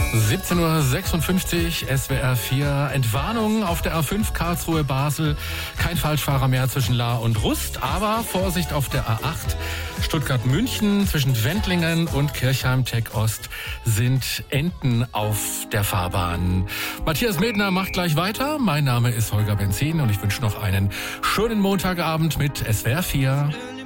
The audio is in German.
17:56 Uhr, SWR 4. Entwarnung auf der A5 Karlsruhe-Basel. Kein Falschfahrer mehr zwischen Lahr und Rust, aber Vorsicht auf der A8 Stuttgart-München. Zwischen Wendlingen und Kirchheim-Tech-Ost sind Enten auf der Fahrbahn. Matthias Medner macht gleich weiter. Mein Name ist Holger Benzin und ich wünsche noch einen schönen Montagabend mit SWR 4.